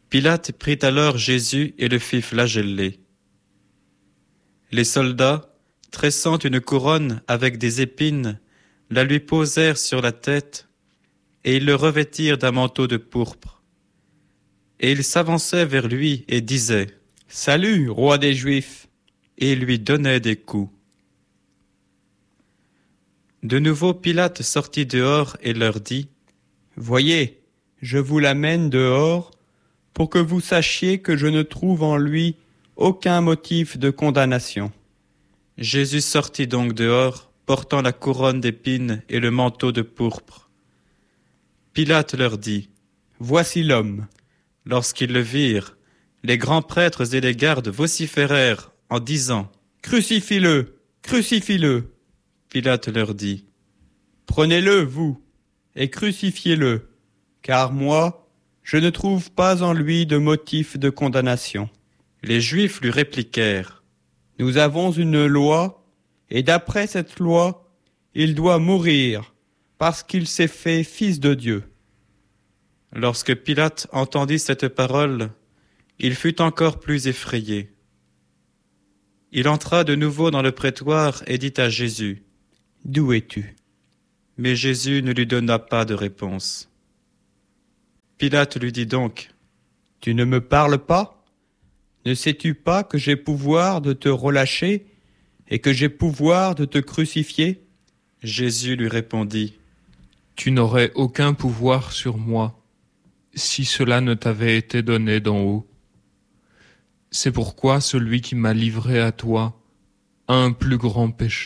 Pilate prit alors Jésus et le fit flageller. Les soldats, tressant une couronne avec des épines, la lui posèrent sur la tête, et ils le revêtirent d'un manteau de pourpre. Et ils s'avançaient vers lui et disaient : « Salut, roi des Juifs !» et ils lui donnaient des coups. De nouveau Pilate sortit dehors et leur dit : « Voyez, je vous l'amène dehors, pour que vous sachiez que je ne trouve en lui aucun motif de condamnation. » Jésus sortit donc dehors, portant la couronne d'épines et le manteau de pourpre. Pilate leur dit : « Voici l'homme. » Lorsqu'ils le virent, les grands prêtres et les gardes vociférèrent en disant : « Crucifie-le, crucifie-le !» Pilate leur dit : « Prenez-le, vous, et crucifiez-le, car moi, je ne trouve pas en lui de motif de condamnation. » Les Juifs lui répliquèrent : « Nous avons une loi, et d'après cette loi, il doit mourir, parce qu'il s'est fait fils de Dieu. » Lorsque Pilate entendit cette parole, il fut encore plus effrayé. Il entra de nouveau dans le prétoire et dit à Jésus : « D'où es-tu ? » Mais Jésus ne lui donna pas de réponse. Pilate lui dit donc : « Tu ne me parles pas ? Ne sais-tu pas que j'ai pouvoir de te relâcher et que j'ai pouvoir de te crucifier ? » Jésus lui répondit : « Tu n'aurais aucun pouvoir sur moi, si cela ne t'avait été donné d'en haut. C'est pourquoi celui qui m'a livré à toi a un plus grand péché. »